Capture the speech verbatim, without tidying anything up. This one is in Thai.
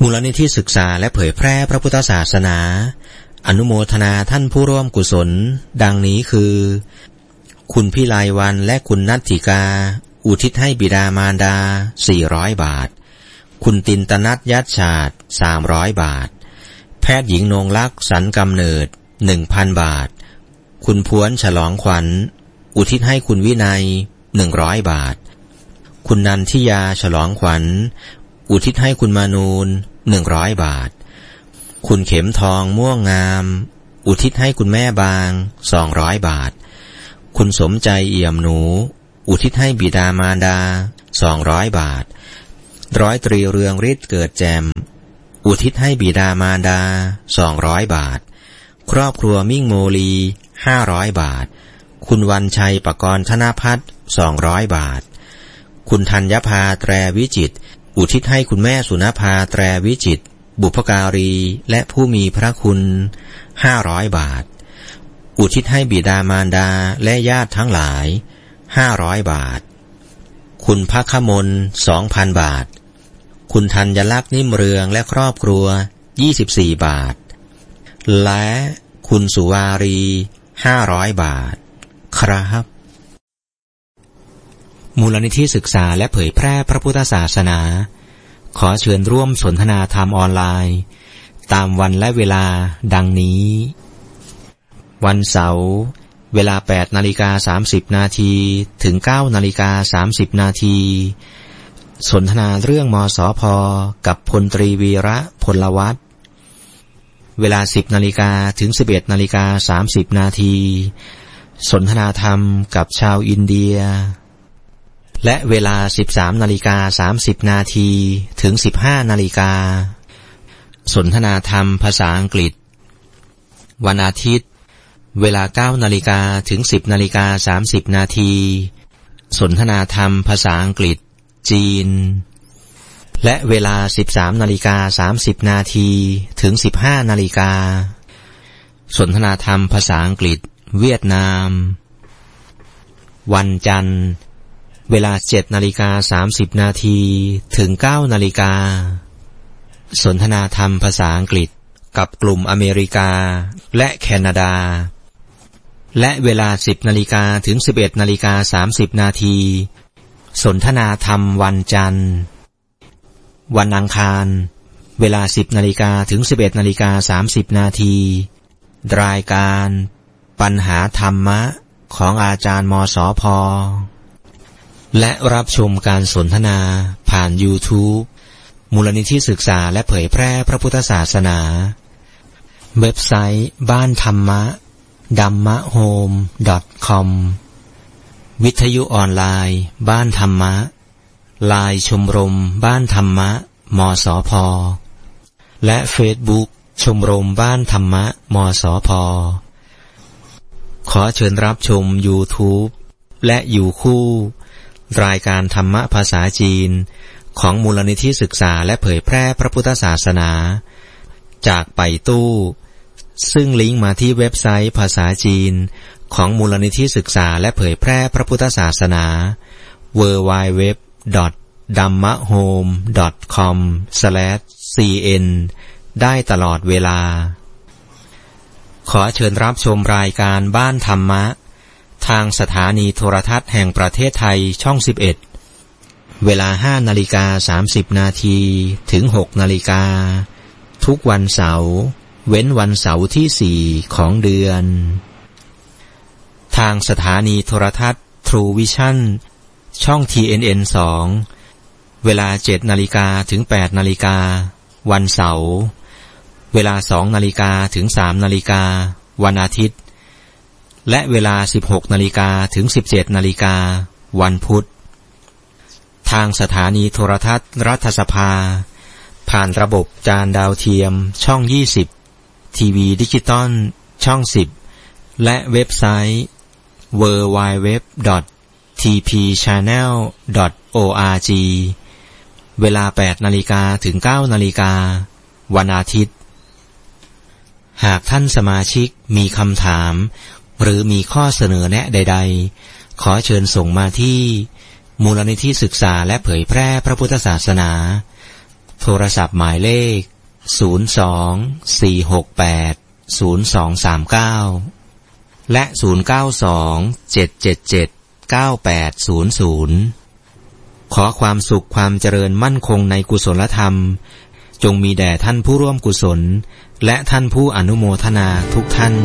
มูลนิธิศึกษาและเผยแพร่พระพุทธศาสนาอนุโมทนาท่านผู้ร่วมกุศลดังนี้คือคุณพิไลวันและคุณนัทธิกาอุทิศให้บิดามารดาสี่ร้อยบาทคุณตินตนัทยัดฉาดสามร้อยบาทแพทย์หญิงนงลักษณ์สันกำเนิด หนึ่งพัน บาทคุณพวนฉลองขวัญอุทิศให้คุณวินัยหนึ่งร้อยบาทคุณนันทิยาฉลองขวัญอุทิศให้คุณมานูนหนึ่งร้อยบาทคุณเข็มทองม่วงงามอุทิศให้คุณแม่บางสองร้อยบาทคุณสมใจเอี่ยมหนูอุทิศให้บิดามารดาสองร้อยบาทร้อยตรีเรืองฤทธิ์เกิดแจ่มอุทิศให้บิดามารดาสองร้อยบาทครอบครัวมิ่งโมลีห้าร้อยบาทคุณวันชัยปกรณ์ธนภัทรสองร้อยบาทคุณธัญภาแตรวิจิตรอุทิศให้คุณแม่สุนภาแตรวิจิตรบุพการีและผู้มีพระคุณห้าร้อยบาทอุทิศให้บิดามารดาและญาติทั้งหลายห้าร้อยบาทคุณภัคมล สองพัน บาทคุณธัญลักษณ์นิ่มเรืองและครอบครัวยี่สิบสี่บาทและคุณสุวารีห้าร้อยบาทครับมูลนิธิศึกษาและเผยแพร่พระพุทธศาสนาขอเชิญร่วมสนทนาธรรมออนไลน์ตามวันและเวลาดังนี้วันเสาร์เวลา แปดนาฬิกาสามสิบนาที ถึง เก้านาฬิกาสามสิบนาที สนทนาเรื่องมสพ.กับพลตรีวีระพลวัฒน์เวลา สิบนาฬิกาถึง สิบเอ็ดนาฬิกาสามสิบนาที สนทนาธรรมกับชาวอินเดียและเวลา สิบสามนาฬิกาสามสิบนาที ถึง สิบห้านาฬิกาสนทนาธรรมภาษาอังกฤษวันอาทิตย์เวลา เก้านาฬิกาถึง สิบนาฬิกาสามสิบนาทีสนทนาธรรมภาษาอังกฤษจีนและเวลา สิบสามนาฬิกาสามสิบนาทีถึง สิบห้านาฬิกาสนทนาธรรมภาษาอังกฤษเวียดนามวันจันทร์เวลา เจ็ดนาฬิกาสามสิบนาทีถึง เก้านาฬิกาสนทนาธรรมภาษาอังกฤษกับกลุ่มอเมริกาและแคนาดาและเวลา สิบนาฬิกาถึง สิบเอ็ดนาฬิกาสามสิบนาทีสนทนาธรรมวันจันทร์วันอังคารเวลา สิบนาฬิกาถึง สิบเอ็ดนาฬิกาสามสิบนาทีรายการปัญหาธรรมะของอาจารย์มสพ.และรับชมการสนทนาผ่าน YouTube มูลนิธิศึกษาและเผยแพร่พระพุทธศาสนาเว็บไซต์บ้านธรรมะ ดัมมะโฮม ดอท คอม วิทยุออนไลน์บ้านธรรมะไลน์ชมรมบ้านธรรมะมสพ.และเฟซบุ๊กชมรมบ้านธรรมะมสพ.ขอเชิญรับชม YouTube และอยู่คู่รายการธรรมะภาษาจีนของมูลนิธิศึกษาและเผยแพร่พระพุทธศาสนาจากไปตู้ซึ่งลิงก์มาที่เว็บไซต์ภาษาจีนของมูลนิธิศึกษาและเผยแพร่พระพุทธศาสนา ดับเบิลยู ดับเบิลยู ดับเบิลยู ดอท ดัมมะโฮม ดอท คอม สแลช ซี เอ็น ได้ตลอดเวลาขอเชิญรับชมรายการบ้านธรรมะทางสถานีโทรทัศน์แห่งประเทศไทยช่องสิบเอ็ดเวลา ห้านาฬิกาสามสิบนาทีถึง หกนาฬิกาทุกวันเสาร์เว้นวันเสาร์ที่สี่ของเดือนทางสถานีโทรทัศน์ True Vision ช่อง ที เอ็น เอ็น สอง เวลา เจ็ดนาฬิกาถึง แปดนาฬิกาวันเสาร์เวลา สองนาฬิกาถึง สามนาฬิกาวันอาทิตย์และเวลา สิบหกนาฬิกาถึง สิบเจ็ดนาฬิกาวันพุธทางสถานีโทรทัศน์รัฐสภาผ่านระบบจานดาวเทียมช่องยี่สิบทีวีดิจิตอลช่องสิบและเว็บไซต์ ดับเบิลยู ดับเบิลยู ดับเบิลยู ดอท ที พี ชาแนล ดอท โอ อาร์ จี เวลา แปดนาฬิกาถึง เก้านาฬิกาวันอาทิตย์หากท่านสมาชิกมีคำถามหรือมีข้อเสนอแนะใดๆขอเชิญส่งมาที่มูลนิธิศึกษาและเผยแพร่พระพุทธศาสนาโทโทรศัพท์หมายเลขศูนย์ สอง สี่ หก แปด ศูนย์ สอง สาม เก้าและศูนย์ เก้า สอง เจ็ด เจ็ด เจ็ด เก้า แปด ศูนย์ ศูนย์ขอความสุขความเจริญมั่นคงในกุศลธรรมจงมีแด่ท่านผู้ร่วมกุศลและท่านผู้อนุโมทนาทุกท่าน